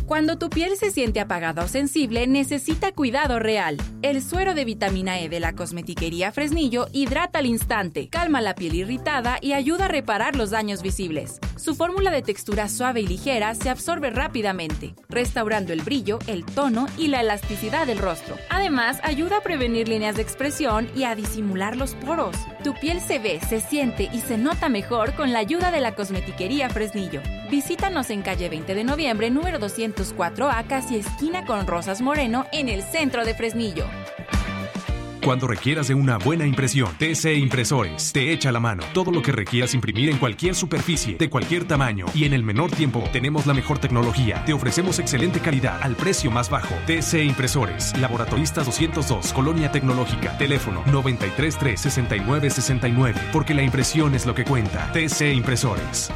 Cuando tu piel se siente apagada o sensible, necesita cuidado real. El suero de vitamina E de la Cosmetiquería Fresnillo hidrata al instante, calma la piel irritada y ayuda a reparar los daños visibles. Su fórmula de textura suave y ligera se absorbe rápidamente, restaurando el brillo, el tono y la elasticidad del rostro. Además, ayuda a prevenir líneas de expresión y a disimular los poros. Tu piel se ve, se siente y se nota mejor con la ayuda de la Cosmetiquería Fresnillo. Visítanos en calle 20 de noviembre, número 204A, casi esquina con Rosas Moreno, en el centro de Fresnillo. Cuando requieras de una buena impresión, TC Impresores te echa la mano. Todo lo que requieras imprimir en cualquier superficie, de cualquier tamaño y en el menor tiempo. Tenemos la mejor tecnología. Te ofrecemos excelente calidad al precio más bajo. TC Impresores, Laboratoristas 202, Colonia Tecnológica. Teléfono 933-6969. Porque la impresión es lo que cuenta. TC Impresores.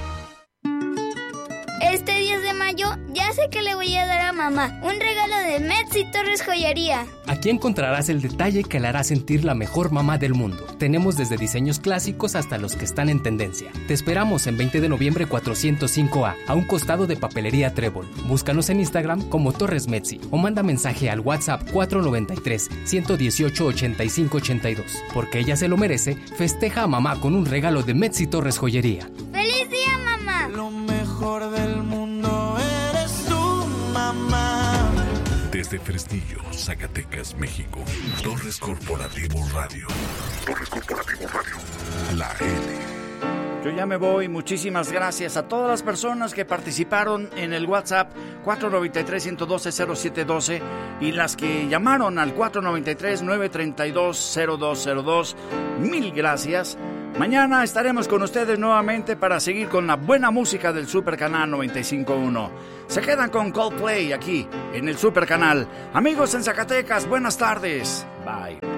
Este 10 de mayo ya sé que le voy a dar a mamá un regalo de Metzi Torres Joyería. Aquí encontrarás el detalle que le hará sentir la mejor mamá del mundo. Tenemos desde diseños clásicos hasta los que están en tendencia. Te esperamos en 20 de noviembre 405A, a un costado de Papelería Trébol. Búscanos en Instagram como Torres Metzi o manda mensaje al WhatsApp 493-118-8582. Porque ella se lo merece, festeja a mamá con un regalo de Metzi Torres Joyería. ¡Feliz día, mamá! Lo mejor del mundo eres tú, mamá. Desde Fresnillo, Zacatecas, México. Torres Corporativo Radio. Torres Corporativo Radio. La L. Yo ya me voy. Muchísimas gracias a todas las personas que participaron en el WhatsApp 493-112-0712 y las que llamaron al 493-932-0202. Mil gracias. Mañana estaremos con ustedes nuevamente para seguir con la buena música del Super Canal 95.1. Se quedan con Coldplay aquí en el Super Canal. Amigos en Zacatecas, buenas tardes. Bye.